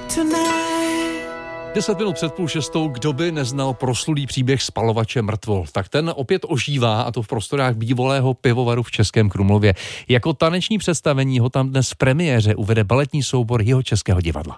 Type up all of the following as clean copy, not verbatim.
10 minut před 5:30, kdo by neznal proslulý příběh spalovače mrtvol, tak ten opět ožívá, a to v prostorách bývalého pivovaru v Českém Krumlově. Jako taneční představení ho tam dnes v premiéře uvede baletní soubor Jihočeského divadla.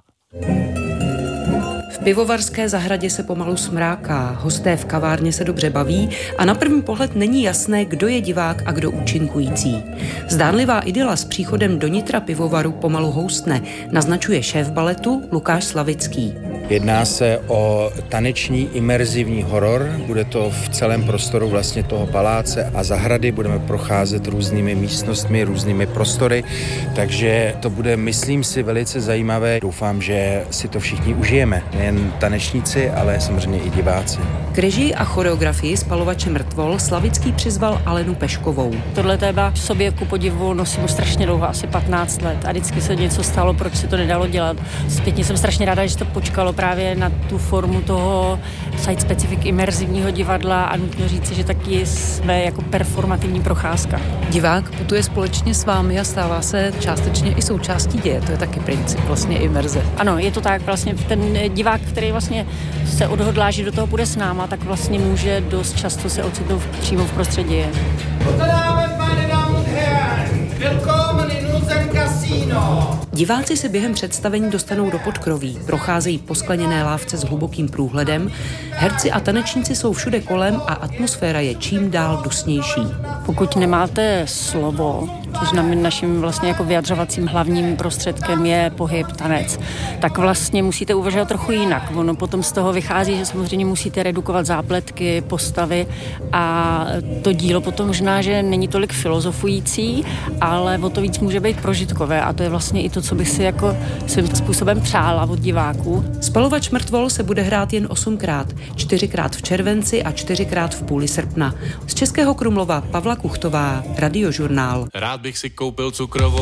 V pivovarské zahradě se pomalu smráká, hosté v kavárně se dobře baví a na první pohled není jasné, kdo je divák a kdo účinkující. Zdánlivá idyla s příchodem do nitra pivovaru pomalu houstne, naznačuje šéf baletu Lukáš Slavický. Jedná se o taneční imerzivní horor, bude to v celém prostoru vlastně toho paláce a zahrady, budeme procházet různými místnostmi, různými prostory, takže to bude, myslím si, velice zajímavé. Doufám, že si to všichni užijeme, nejen tanečníci, ale samozřejmě i diváci. K režii a choreografii spalovače mrtvol Slavický přizval Alenu Peškovou. Tohle téma v sobě ku podivu nosím strašně dlouho, asi 15 let a vždycky se něco stalo, proč se to nedalo dělat. Zpětně jsem strašně ráda, že to počkalo právě na tu formu toho site-specific imerzivního divadla a nutno říci, že taky jsme jako performativní procházka. Divák putuje společně s vámi a stává se částečně i součástí děje. To je taky princip vlastně imerze. Ano, je to tak, vlastně ten divák, který vlastně se odhodlá, že do toho půjde s náma, tak vlastně může dost často se ocitnout přímo v prostředí děje. Diváci se během představení dostanou do podkroví, procházejí po skleněné lávce s hlubokým průhledem, herci a tanečníci jsou všude kolem a atmosféra je čím dál dusnější. Pokud nemáte slovo, což naším vlastně jako vyjadřovacím hlavním prostředkem je pohyb, tanec, tak vlastně musíte uvažovat trochu jinak. Ono potom z toho vychází, že samozřejmě musíte redukovat zápletky, postavy a to dílo potom možná, že není tolik filozofující, ale o to víc může být prožitkové a to je vlastně i to, co bych si jako svým způsobem přála od diváků. Spalovač mrtvol se bude hrát jen 8krát, 4krát v červenci a 4krát v půli srpna. Z Českého Krumlova Pavla Kuchtová, Radiožurnál. Rád bych si koupil cukrovou